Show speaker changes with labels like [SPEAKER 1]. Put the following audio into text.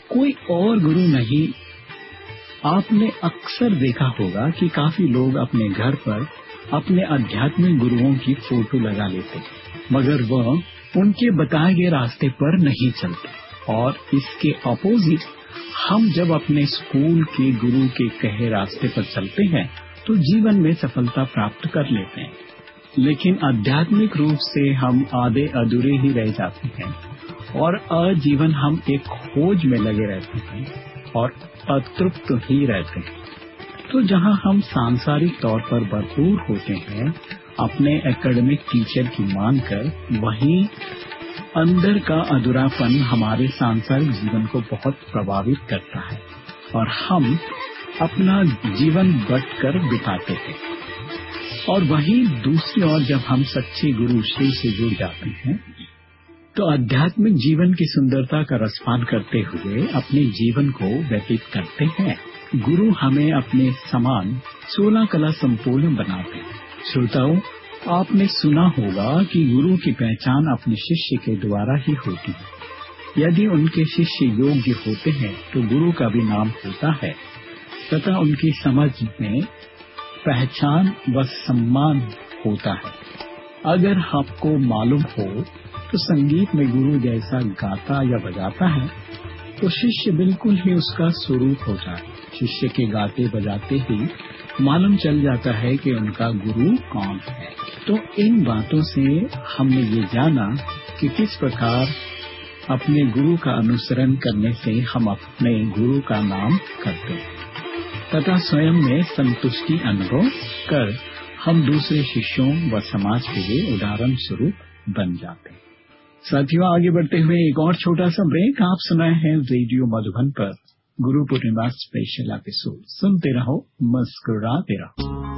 [SPEAKER 1] कोई और गुरु नहीं। आपने अक्सर देखा होगा कि काफी लोग अपने घर पर अपने आध्यात्मिक गुरुओं की फोटो लगा लेते, मगर वह उनके बताए गए रास्ते पर नहीं चलते। और इसके अपोजिट, हम जब अपने स्कूल के गुरु के कहे रास्ते पर चलते हैं तो जीवन में सफलता प्राप्त कर लेते हैं, लेकिन आध्यात्मिक रूप से हम आधे अधूरे ही रह जाते हैं और आजीवन हम एक खोज में लगे रहते हैं और अतृप्त ही रहते हैं। तो जहां हम सांसारिक तौर पर भरपूर होते हैं अपने एकेडमिक टीचर की मानकर, वहीं अंदर का अधूरापन हमारे सांसारिक जीवन को बहुत प्रभावित करता है और हम अपना जीवन बंटकर बिताते हैं। और वहीं दूसरी ओर जब हम सच्चे गुरु श्री से जुड़ जाते हैं तो आध्यात्मिक जीवन की सुंदरता का रसपान करते हुए अपने जीवन को व्यतीत करते हैं। गुरु हमें अपने समान 16 कला संपूर्ण बनाते हैं। श्रोताओं, आपने सुना होगा कि गुरु की पहचान अपने शिष्य के द्वारा ही होती है। यदि उनके शिष्य योग्य होते हैं तो गुरु का भी नाम होता है तथा उनकी समझ में पहचान व सम्मान होता है। अगर आपको मालूम हो तो संगीत में गुरु जैसा गाता या बजाता है तो शिष्य बिल्कुल ही उसका स्वरूप होता है। शिष्य के गाते बजाते ही मालूम चल जाता है कि उनका गुरु कौन है। तो इन बातों से हमने ये जाना कि किस प्रकार अपने गुरु का अनुसरण करने से हम अपने गुरु का नाम करते हैं तथा स्वयं में संतुष्टि अनुभव कर हम दूसरे शिष्यों व समाज के लिए उदाहरण स्वरूप बन जाते हैं। साथियों, आगे बढ़ते हुए एक और छोटा सा ब्रेक आप सुनाए हैं रेडियो मधुबन पर गुरु पूर्णिमा स्पेशल एपिसोड। सुनते रहो, मुस्कुराते रहो।